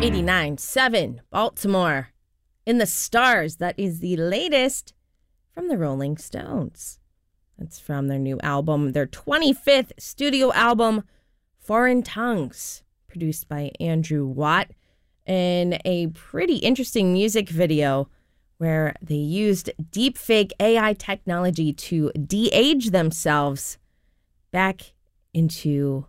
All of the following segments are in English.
89.7 Baltimore. In the Stars, that is the latest from the Rolling Stones. That's from their new album, their 25th studio album, Foreign Tongues, produced by Andrew Watt, and a pretty interesting music video where they used deepfake AI technology to de-age themselves back into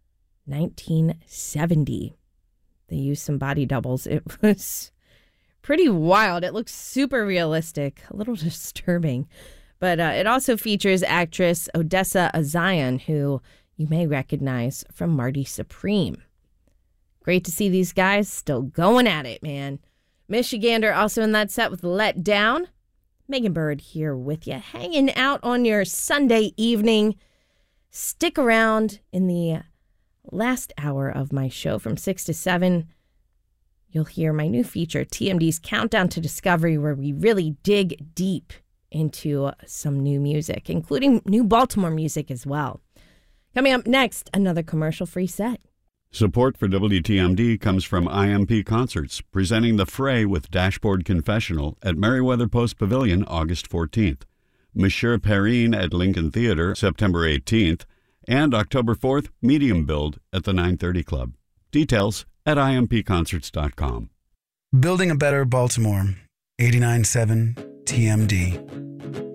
1970. They used some body doubles. It was pretty wild. It looks super realistic, a little disturbing. But it also features actress Odessa Azion, who you may recognize from Marty Supreme. Great to see these guys still going at it, man. Michigander also in that set with Let Down. Megan Bird here with you, hanging out on your Sunday evening. Stick around in the last hour of my show from 6 to 7. You'll hear my new feature, TMD's Countdown to Discovery, where we really dig deep into some new music, including new Baltimore music as well. Coming up next, another commercial-free set. Support for WTMD comes from IMP Concerts, presenting The Fray with Dashboard Confessional at Merriweather Post Pavilion August 14th, Monsieur Perrine at Lincoln Theater September 18th, and October 4th, Medium Build at the 930 Club. Details at impconcerts.com. Building a better Baltimore. 89.7 TMD.